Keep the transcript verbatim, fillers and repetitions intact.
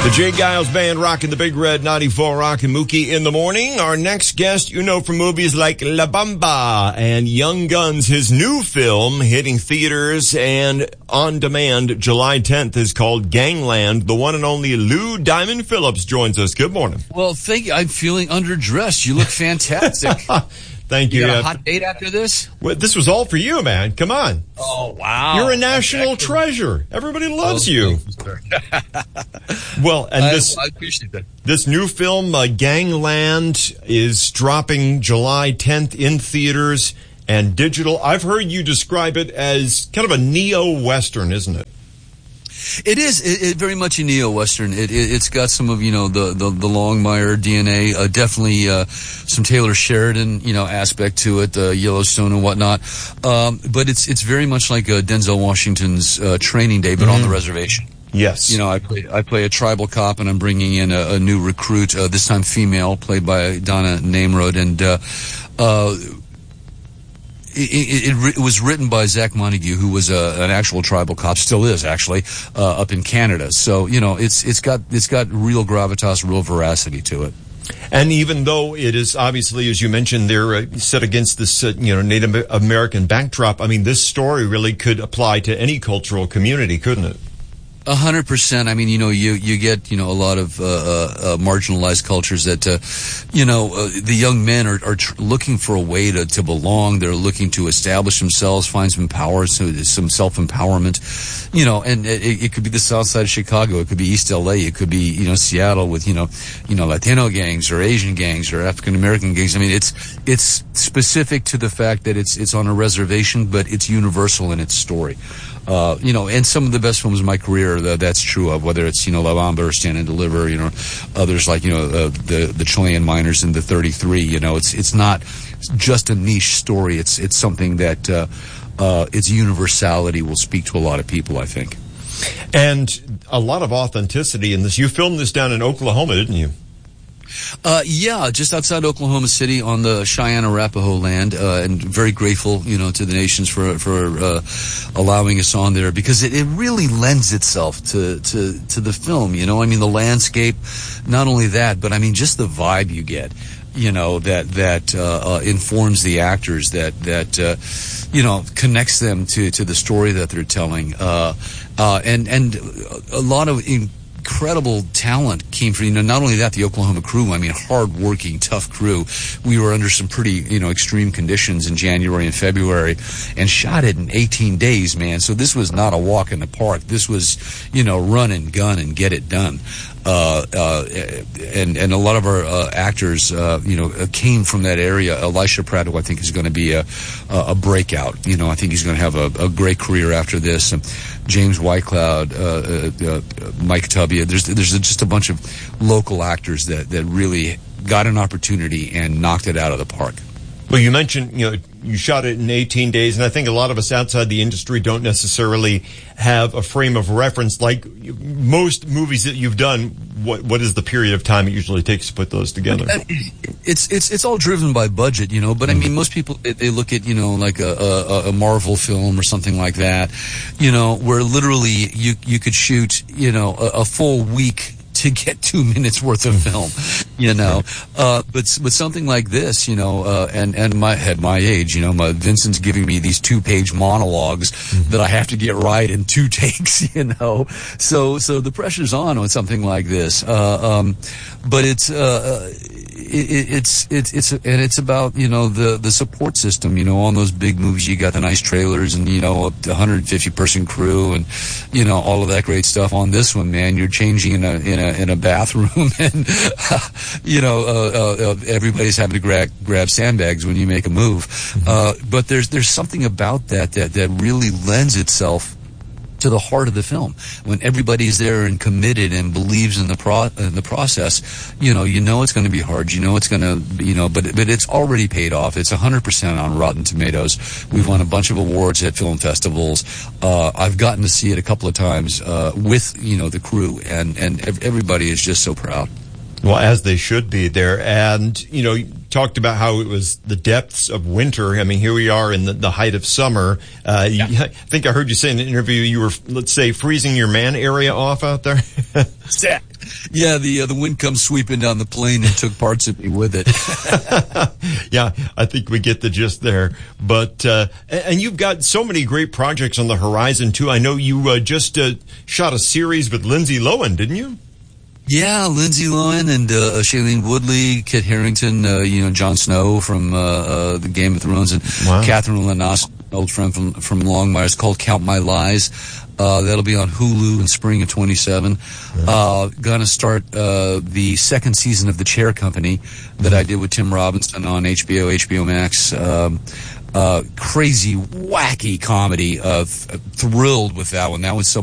The Jay Giles Band rocking the Big Red ninety-four Rock and Mookie in the morning. Our next guest, you know from movies like La Bamba and Young Guns. His new film hitting theaters and on demand July tenth is called Gangland. The one and only Lou Diamond Phillips joins us. Good morning. Well, thank you. I'm feeling underdressed. You look fantastic. Thank you. You got yeah. a hot date after this? Well, this was all for you, man. Come on. Oh, wow. You're a national exactly. treasure. Everybody loves oh, you. Well, and I, this I appreciate that. this new film, uh, Gangland, is dropping July tenth in theaters and digital. I've heard you describe it as kind of a neo-Western, isn't it? It is it, it very much a neo-Western. It, it, it's got some of, you know, the, the, the Longmire D N A, uh, definitely uh, some Taylor Sheridan, you know, aspect to it, uh, Yellowstone and whatnot. Um, but it's it's very much like uh, Denzel Washington's uh, Training Day, but mm-hmm. on the reservation. Yes. You know, I play, I play a tribal cop, and I'm bringing in a, a new recruit, uh, this time female, played by Donna Namrod, and uh, uh, It, it, it was written by Zach Montague, who was a, an actual tribal cop, still is actually, uh, up in Canada. So, you know, it's it's got it's got real gravitas, real veracity to it. And even though it is obviously, as you mentioned, they're uh, set against this, uh, you know, Native American backdrop. I mean, this story really could apply to any cultural community, couldn't it? A hundred percent. I mean, you know, you, you get, you know, a lot of, uh, uh, marginalized cultures that, uh, you know, uh, the young men are, are tr- looking for a way to, to belong. They're looking to establish themselves, find some power, so some self-empowerment, you know, and it, it could be the south side of Chicago. It could be East L A. It could be, you know, Seattle with, you know, you know, Latino gangs or Asian gangs or African-American gangs. I mean, it's, it's specific to the fact that it's, it's on a reservation, but it's universal in its story. Uh, you know, and some of the best films of my career, that, that's true of, whether it's, you know, La Bamba or Stand and Deliver, you know, others like, you know, uh, the, the Chilean Miners and the thirty-three, you know, it's, it's not just a niche story. It's, it's something that, uh, uh, its universality will speak to a lot of people, I think. And a lot of authenticity in this. You filmed this down in Oklahoma, didn't you? Uh, yeah, just outside Oklahoma City on the Cheyenne Arapaho land, uh, and very grateful, you know, to the nations for, for, uh, allowing us on there, because it, it really lends itself to, to, to the film, you know, I mean, the landscape, not only that, but I mean, just the vibe you get, you know, that, that, uh, uh informs the actors, that, that, uh, you know, connects them to, to the story that they're telling, uh, uh, and, and a lot of, in, incredible talent came from, you know, not only that, the Oklahoma crew, I mean, hard-working, tough crew. We were under some pretty, you know, extreme conditions in January and February and shot it in eighteen days, man. So this was not a walk in the park. This was, you know, run and gun and get it done. Uh, uh, and, and a lot of our, uh, actors, uh, you know, came from that area. Elisha Pratt, who I think is going to be a, a breakout. You know, I think he's going to have a, a great career after this. And James Whitecloud, uh, uh, uh, Mike Tubby. There's, there's just a bunch of local actors that, that really got an opportunity and knocked it out of the park. Well, you mentioned, you know, you shot it in eighteen days, and I think a lot of us outside the industry don't necessarily have a frame of reference. Like most movies that you've done, what what is the period of time it usually takes to put those together? It's it's it's all driven by budget, you know. But I mean, most people they, they look at, you know, like a, a a Marvel film or something like that, you know, where literally you you could shoot, you know, a, a full week to get two minutes worth of film, you know. Uh, but but something like this, you know, uh, and and my at my age, you know, my Vincent's giving me these two page monologues mm-hmm. that I have to get right in two takes, you know. So so the pressure's on on something like this. Uh, um, but it's uh, it, it's it's it's and it's about, you know, the the support system. You know, on those big movies, you got the nice trailers and, you know, a one hundred fifty person crew and, you know, all of that great stuff. On this one, man, you're changing in a in a in a bathroom, and uh, you know, uh, uh, everybody's having to grab grab sandbags when you make a move. Mm-hmm. Uh, but there's there's something about that that that really lends itself to the heart of the film. When everybody's there and committed and believes in the pro in the process, you know, you know it's going to be hard. You know it's going to, you know, but but it's already paid off. It's one hundred percent on Rotten Tomatoes. We've won a bunch of awards at film festivals. Uh, I've gotten to see it a couple of times uh, with, you know, the crew, and and everybody is just so proud. Well, as they should be there. And, you know, talked about how it was the depths of winter. I mean, here we are in the, the height of summer. Uh, yeah. you, I think I heard you say in an interview you were, let's say, freezing your man area off out there. Yeah, the uh, the wind comes sweeping down the plain and took parts of me with it. Yeah, I think we get the gist there. But uh, and you've got so many great projects on the horizon too. I know you uh, just uh, shot a series with Lindsay Lohan, didn't you? Yeah, Lindsay Lohan and uh, Shailene Woodley, Kit Harington, uh, you know, Jon Snow from uh, uh, the Game of Thrones, and wow. Catherine Lenos, an old friend from from Longmire. It's called Count My Lies. Uh, that'll be on Hulu in spring of twenty-seven. Uh, gonna start uh, the second season of The Chair Company that I did with Tim Robinson on H B O, H B O Max. Um, uh, crazy, wacky comedy. Uh, th- thrilled with that one. That one's so